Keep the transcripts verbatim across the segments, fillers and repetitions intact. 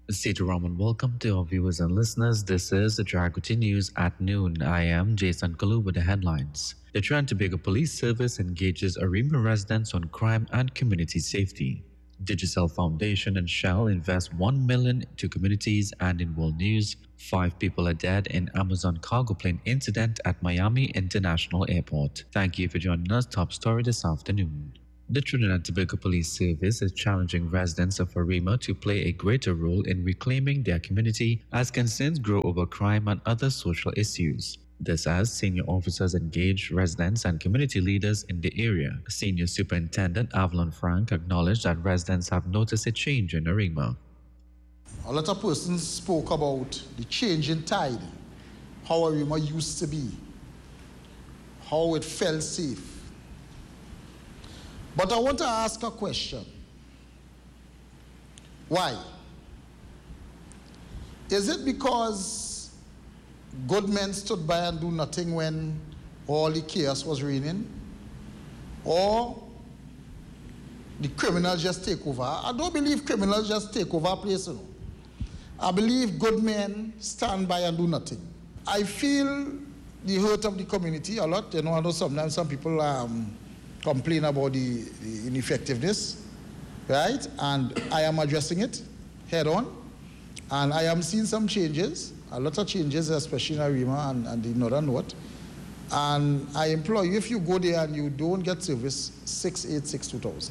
Sita Raman, welcome to our viewers and listeners. This is the Draguti News at noon. I am Jason Kalu with the headlines. The Trinidad and Tobago Police Service engages Arima residents on crime and community safety. Digicel Foundation and Shell invest one million dollars to communities. And in world news, five people are dead in Amazon cargo plane incident at Miami International Airport. Thank you for joining us. Top story this afternoon. The Trinidad and Tobago Police Service is challenging residents of Arima to play a greater role in reclaiming their community as concerns grow over crime and other social issues. This as senior officers engage residents and community leaders in the area. Senior Superintendent Avalon Frank acknowledged that residents have noticed a change in Arima. A lot of persons spoke about the change in tide, how Arima used to be, how it felt safe. But I want to ask a question. Why? Is it because good men stood by and do nothing when all the chaos was reigning? Or the criminals just take over? I don't believe criminals just take over a place. You know. I believe good men stand by and do nothing. I feel the hurt of the community a lot. You know, I know sometimes some people um, complain about the, the ineffectiveness, right? And I am addressing it head on. And I am seeing some changes, a lot of changes, especially in Arima and, and the Northern North. And I implore you, if you go there and you don't get service, six eight six two thousand.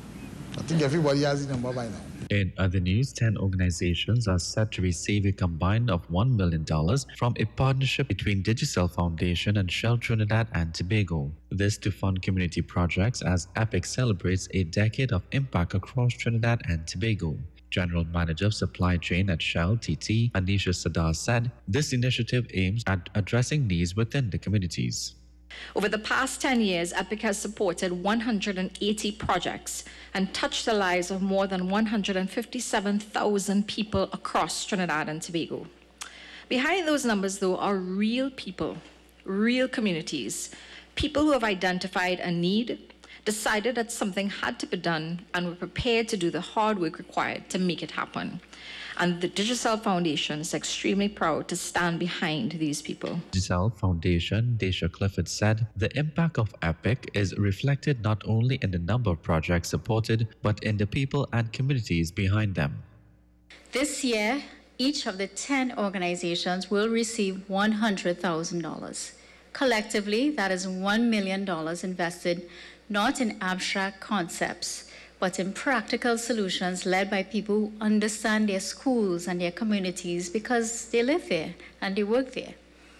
I think everybody has the number by now. In other news, ten organizations are set to receive a combined of one million dollars from a partnership between Digicel Foundation and Shell Trinidad and Tobago. This to fund community projects as EPIC celebrates a decade of impact across Trinidad and Tobago. General Manager of Supply Chain at Shell, T T, Anisha Sadar said this initiative aims at addressing needs within the communities. Over the past ten years, EPIC has supported one hundred eighty projects and touched the lives of more than one hundred fifty-seven thousand people across Trinidad and Tobago. Behind those numbers, though, are real people, real communities, people who have identified a need, decided that something had to be done, and were prepared to do the hard work required to make it happen. And the Digicel Foundation is extremely proud to stand behind these people. Digicel Foundation, Dacia Clifford said, the impact of EPIC is reflected not only in the number of projects supported, but in the people and communities behind them. This year, each of the ten organizations will receive one hundred thousand dollars. Collectively, that is one million dollars invested not in abstract concepts, but in practical solutions led by people who understand their schools and their communities because they live there and they work there.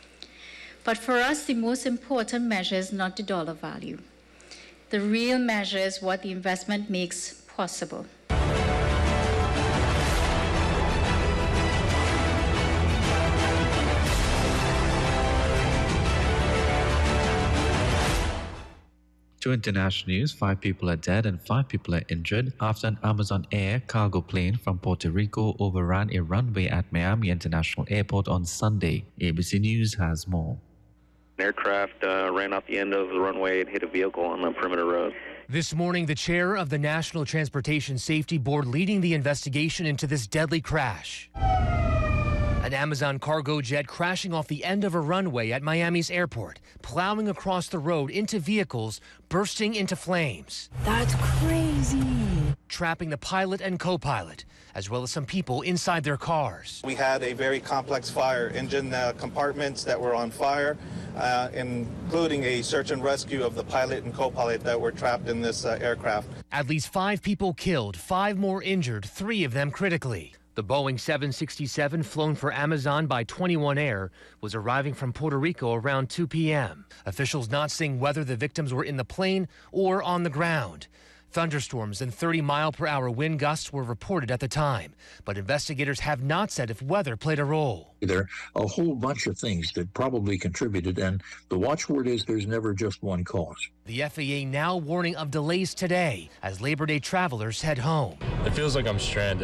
But for us, the most important measure is not the dollar value. The real measure is what the investment makes possible. To international news, five people are dead and five people are injured after an Amazon Air cargo plane from Puerto Rico overran a runway at Miami International Airport on Sunday. A B C News has more. An aircraft uh, ran off the end of the runway and hit a vehicle on the perimeter road. This morning, the chair of the National Transportation Safety Board leading the investigation into this deadly crash. An Amazon cargo jet crashing off the end of a runway at Miami's airport, plowing across the road into vehicles, bursting into flames. That's crazy. Trapping the pilot and co-pilot, as well as some people inside their cars. We had a very complex fire, engine uh, compartments that were on fire, uh, including a search and rescue of the pilot and co-pilot that were trapped in this uh, aircraft. At least five people killed, five more injured, three of them critically. The Boeing seven sixty-seven, flown for Amazon by twenty-one Air, was arriving from Puerto Rico around two p m Officials not saying whether the victims were in the plane or on the ground. Thunderstorms and thirty mile per hour wind gusts were reported at the time, but investigators have not said if weather played a role. There are a whole bunch of things that probably contributed, and the watchword is there's never just one cause. The F A A now warning of delays today as Labor Day travelers head home. It feels like I'm stranded.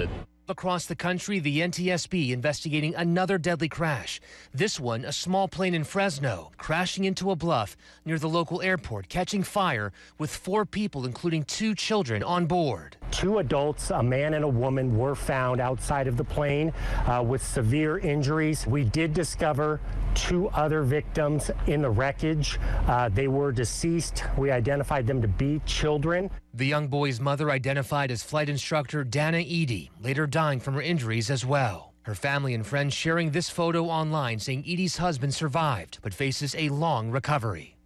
Across the country, the N T S B investigating another deadly crash. This one, a small plane in Fresno, crashing into a bluff near the local airport, catching fire with four people, including two children, on board. Two adults, a man and a woman, were found outside of the plane uh, with severe injuries. We did discover two other victims in the wreckage. Uh, they were deceased. We identified them to be children. The young boy's mother identified as flight instructor Dana Edie, later dying from her injuries as well. Her family and friends sharing this photo online, saying Edie's husband survived but faces a long recovery.